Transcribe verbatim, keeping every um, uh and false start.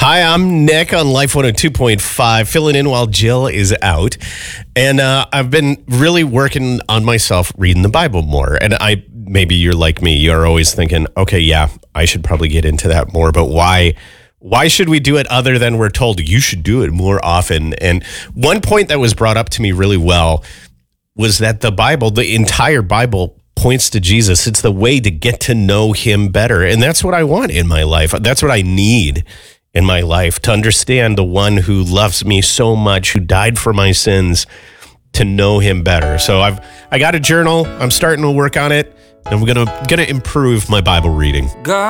Hi, I'm Nick on Life one oh two point five, filling in while Jill is out. And uh, I've been really working on myself reading the Bible more. And I maybe you're like me. You're always thinking, okay, yeah, I should probably get into that more. But why? Why should we do it other than we're told you should do it more often? And one point that was brought up to me really well was that the Bible, the entire Bible, points to Jesus. It's the way to get to know him better. And that's what I want in my life. That's what I need in my life, to understand the one who loves me so much, who died for my sins, to know him better. So I've I got a journal. I'm starting to work on it, and we're gonna gonna improve my Bible reading. God